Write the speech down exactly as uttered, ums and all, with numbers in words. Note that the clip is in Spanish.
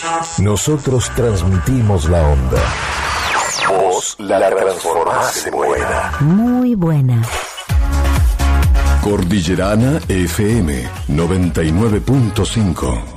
Nosotros transmitimos la onda. Vos la transformás en buena. Muy buena. Cordillerana F M noventa y nueve punto cinco.